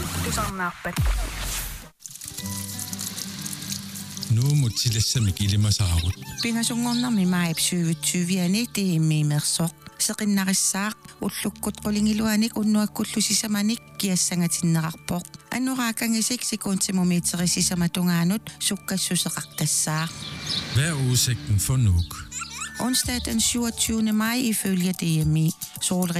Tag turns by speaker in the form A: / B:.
A: Tysarnaappat.
B: Nu må tillæssami kilimasaarut.
C: Pingasungornarmi maip 2020 tiimmiimersoq seqinnarissaaq ullukkut qulingiluanik unnuakkullusisamanik kiassangatinneqarpoq annorakangisik sekuntimumiiterisisamatugaanut sukkassuseqartassaaq.
B: Hvad er udsigten for Nuuk?
C: Onsdag den 27. maj ifølge DMI.